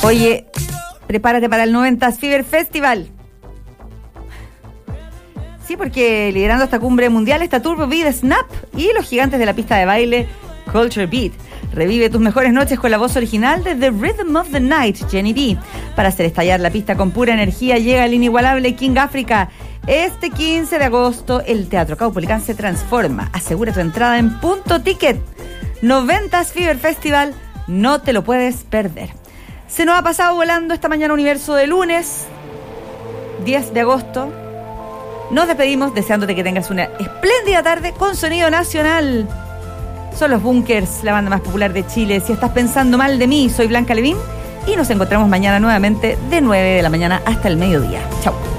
Oye, prepárate para el 90s Fever Festival. Sí, porque liderando esta cumbre mundial está Turbo Beat Snap y los gigantes de la pista de baile Culture Beat. Revive tus mejores noches con la voz original de The Rhythm of the Night, Jenny B. Para hacer estallar la pista con pura energía llega el inigualable King Africa. Este 15 de agosto el Teatro Caupolicán se transforma. Asegura tu entrada en Punto Ticket. 90s Fever Festival, no te lo puedes perder. Se nos ha pasado volando esta mañana universo de lunes, 10 de agosto. Nos despedimos deseándote que tengas una espléndida tarde con sonido nacional. Son los Bunkers, la banda más popular de Chile. Si estás pensando mal de mí, soy Blanca Levín y nos encontramos mañana nuevamente de 9 de la mañana hasta el mediodía. Chau.